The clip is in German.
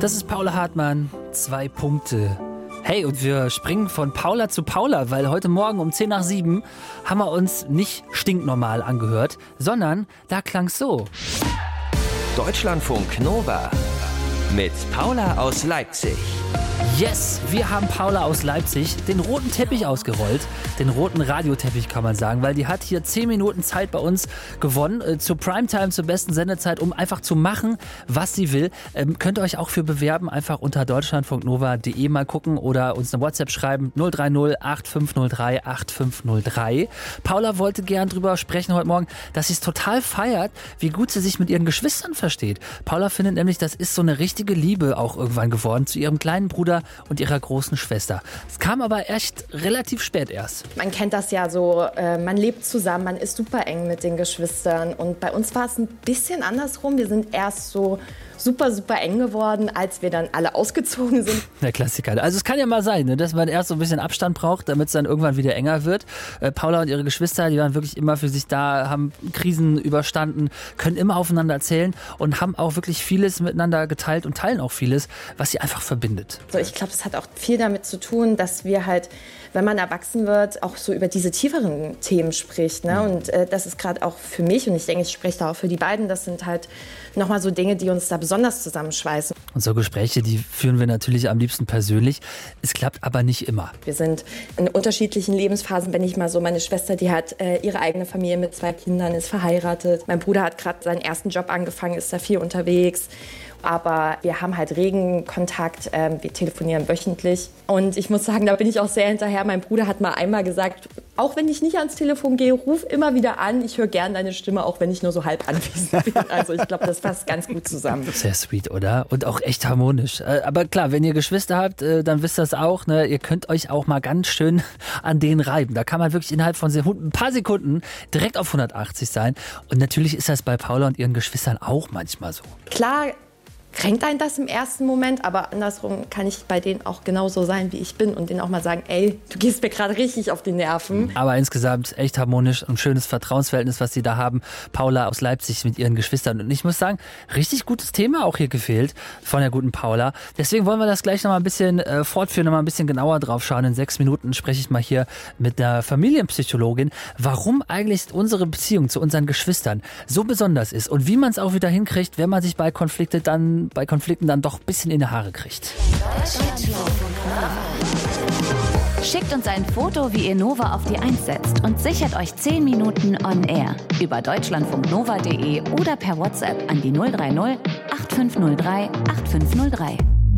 Das ist Paula Hartmann, 2 Punkte. Hey, und wir springen von Paula zu Paula, weil heute Morgen um 10 nach 7 haben wir uns nicht stinknormal angehört, sondern da klang's so. Deutschlandfunk Nova mit Paula aus Leipzig. Yes, wir haben Paula aus Leipzig den roten Teppich ausgerollt. Den roten Radioteppich kann man sagen, weil die hat hier 10 Minuten Zeit bei uns gewonnen. Zur Primetime, zur besten Sendezeit, um einfach zu machen, was sie will. Könnt ihr euch auch für bewerben, einfach unter deutschlandfunknova.de mal gucken oder uns eine WhatsApp schreiben. 030 8503 8503. Paula wollte gern drüber sprechen heute Morgen, dass sie es total feiert, wie gut sie sich mit ihren Geschwistern versteht. Paula findet nämlich, das ist so eine richtige Liebe auch irgendwann geworden zu ihrem kleinen Bruder und ihrer großen Schwester. Es kam aber echt relativ spät erst. Man kennt das ja so, man lebt zusammen, man ist super eng mit den Geschwistern und bei uns war es ein bisschen andersrum. Wir sind erst so super eng geworden, als wir dann alle ausgezogen sind. Der Klassiker. Also es kann ja mal sein, ne, dass man erst so ein bisschen Abstand braucht, damit es dann irgendwann wieder enger wird. Paula und ihre Geschwister, die waren wirklich immer für sich da, haben Krisen überstanden, können immer aufeinander zählen und haben auch wirklich vieles miteinander geteilt und teilen auch vieles, was sie einfach verbindet. So, ich glaube, das hat auch viel damit zu tun, dass wir halt, wenn man erwachsen wird, auch so über diese tieferen Themen spricht. Ne? Und das ist gerade auch für mich, und ich denke, ich spreche da auch für die beiden, das sind halt nochmal so Dinge, die uns da besonders zusammenschweißen. Und so Gespräche, die führen wir natürlich am liebsten persönlich. Es klappt aber nicht immer. Wir sind in unterschiedlichen Lebensphasen. Wenn ich mal so, meine Schwester, die hat ihre eigene Familie mit 2 Kindern, ist verheiratet. Mein Bruder hat gerade seinen ersten Job angefangen, ist da viel unterwegs. Aber wir haben halt regen Kontakt, wir telefonieren wöchentlich. Und ich muss sagen, da bin ich auch sehr hinterher. Mein Bruder hat mal einmal gesagt, auch wenn ich nicht ans Telefon gehe, ruf immer wieder an. Ich höre gern deine Stimme, auch wenn ich nur so halb anwesend bin. Also ich glaube, das passt ganz gut zusammen. Sehr sweet, oder? Und auch echt harmonisch. Aber klar, wenn ihr Geschwister habt, dann wisst ihr das auch. Ne? Ihr könnt euch auch mal ganz schön an denen reiben. Da kann man wirklich innerhalb von ein paar Sekunden direkt auf 180 sein. Und natürlich ist das bei Paula und ihren Geschwistern auch manchmal so. Klar kränkt einen das im ersten Moment, aber andersrum kann ich bei denen auch genauso sein, wie ich bin und denen auch mal sagen, ey, du gehst mir gerade richtig auf die Nerven. Aber insgesamt echt harmonisch und schönes Vertrauensverhältnis, was sie da haben. Paula aus Leipzig mit ihren Geschwistern. Und ich muss sagen, richtig gutes Thema auch hier gefehlt von der guten Paula. Deswegen wollen wir das gleich noch mal ein bisschen fortführen, noch mal ein bisschen genauer drauf schauen. In 6 Minuten spreche ich mal hier mit der Familienpsychologin, warum eigentlich unsere Beziehung zu unseren Geschwistern so besonders ist und wie man es auch wieder hinkriegt, wenn man sich bei Konflikten dann doch ein bisschen in die Haare kriegt. Schickt uns ein Foto, wie ihr Nova auf die 1 setzt und sichert euch 10 Minuten on air über deutschlandfunknova.de oder per WhatsApp an die 030 8503 8503.